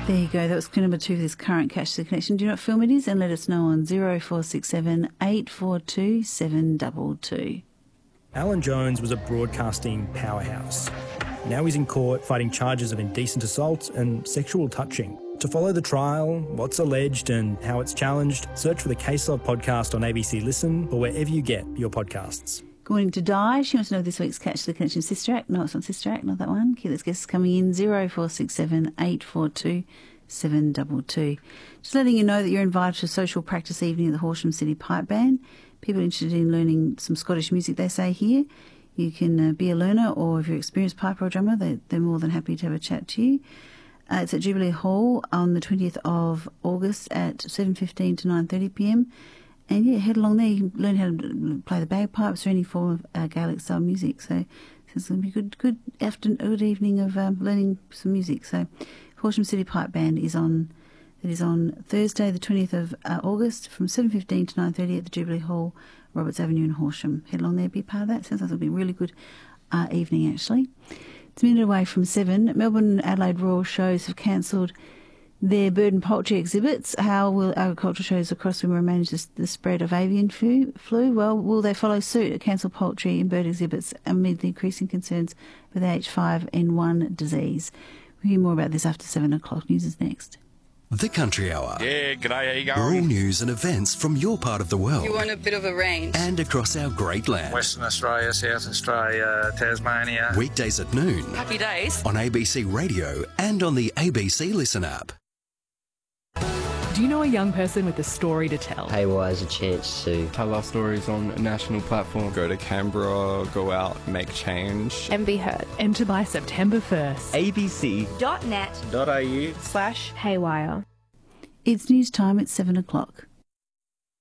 There you go. That was clue number 2 for this current Catch the Connection. Do you know what film it is? And let us know on 0467 842 722. Alan Jones was a broadcasting powerhouse. Now he's in court fighting charges of indecent assault and sexual touching. To follow the trial, what's alleged and how it's challenged, search for the Case Log podcast on ABC Listen or wherever you get your podcasts. Good morning to Di. She wants to know this week's Catch the Connection Sister Act. No, it's not Sister Act, not that one. Keyless guests coming in 0467 842 722. Just letting you know that you're invited to a social practice evening at the Horsham City Pipe Band. People interested in learning some Scottish music, they say here. You can be a learner, or if you're an experienced piper or drummer, they're more than happy to have a chat to you. It's at Jubilee Hall on the 20th of August at 7:15 to 9:30pm. And yeah, head along there. You can learn how to play the bagpipes or any form of Gaelic style music. So it's going to be a good evening of learning some music. So Horsham City Pipe Band is on Thursday, the 20th of August, from 7:15 to 9:30 at the Jubilee Hall, Roberts Avenue in Horsham. Head along there, be part of that. Sounds like it'll be a really good evening, actually. It's a minute away from 7. Melbourne and Adelaide Royal shows have cancelled their bird and poultry exhibits. How will agricultural shows across the river manage the spread of avian flu? Well, will they follow suit and cancel poultry and bird exhibits amid the increasing concerns with H5N1 disease? We'll hear more about this after 7 o'clock. News is next. The Country Hour. Yeah, g'day, how you All going? news and events from your part of the world. You want a bit of a range. And across our great land. Western Australia, South Australia, Tasmania. Weekdays at noon. Happy days. On ABC Radio and on the ABC Listen app. Do you know a young person with a story to tell? Haywire is a chance to tell our stories on a national platform. Go to Canberra, go out, make change. And be heard. Enter by September 1st. abc.net.au/haywire. It's news time at 7 o'clock.